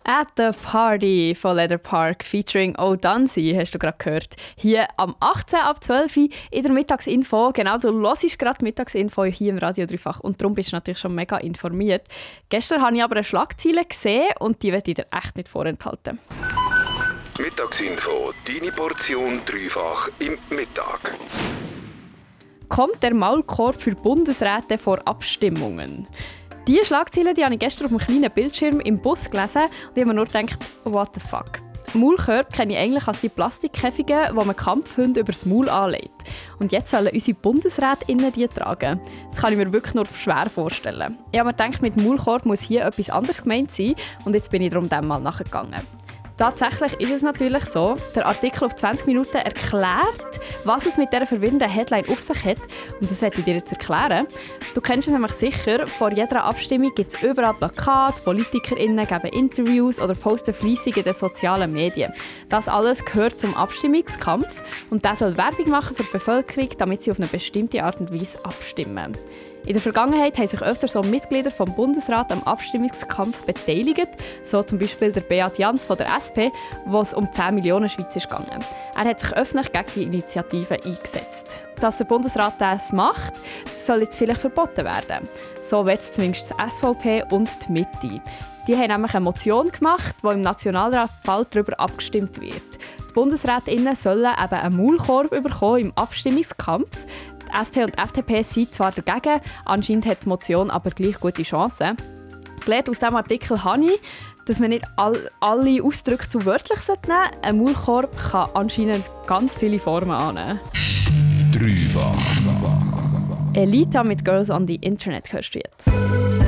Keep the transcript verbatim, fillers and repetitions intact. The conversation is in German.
At the Party von Leather Park featuring O'Dunsey, hast du gerade gehört. Hier am achtzehnten ab zwölf Uhr in der Mittagsinfo. Genau, du hörst gerade Mittagsinfo hier im Radio Dreifach und darum bist du natürlich schon mega informiert. Gestern habe ich aber eine Schlagzeile gesehen und die werde ich dir echt nicht vorenthalten. Mittagsinfo, deine Portion Dreifach im Mittag. Kommt der Maulkorb für Bundesräte vor Abstimmungen? Diese Schlagzeile die habe ich gestern auf einem kleinen Bildschirm im Bus gelesen und ich habe mir nur gedacht, what the fuck. Maulkörbe kenne ich eigentlich als die Plastikkäfige, die man Kampfhunde über das Maul anlegt. Und jetzt sollen unsere BundesrätInnen die tragen. Das kann ich mir wirklich nur schwer vorstellen. Ich habe mir gedacht, mit Maulkorb muss hier etwas anderes gemeint sein und jetzt bin ich darum dem mal nachgegangen. Tatsächlich ist es natürlich so, der Artikel auf zwanzig Minuten erklärt, was es mit dieser verwirrenden Headline auf sich hat. Und das werde ich dir jetzt erklären. Du kennst es nämlich sicher, vor jeder Abstimmung gibt es überall Plakate, PolitikerInnen geben Interviews oder posten fleissig in den sozialen Medien. Das alles gehört zum Abstimmungskampf und der soll Werbung machen für die Bevölkerung, damit sie auf eine bestimmte Art und Weise abstimmen. In der Vergangenheit haben sich öfter so Mitglieder vom Bundesrat am Abstimmungskampf beteiligt, so zum Beispiel der Beat Jans von der S P, wo es um zehn Millionen Schweizer ging. Er hat sich öffentlich gegen die Initiative eingesetzt. Dass der Bundesrat das macht, soll jetzt vielleicht verboten werden. So will es zumindest die S V P und die Mitte. Die haben nämlich eine Motion gemacht, wo im Nationalrat bald darüber abgestimmt wird. Die BundesrätInnen sollen eben einen Maulkorb bekommen im Abstimmungskampf. Die S P und F D P sind zwar dagegen, anscheinend hat die Motion aber gleich gute Chancen. Gelernt aus diesem Artikel habe ich, dass man nicht all, alle Ausdrücke zu wörtlich nehmen sollte. Ein Maulkorb kann anscheinend ganz viele Formen annehmen. Dreifach. Elita mit Girls on the Internet hörst du jetzt.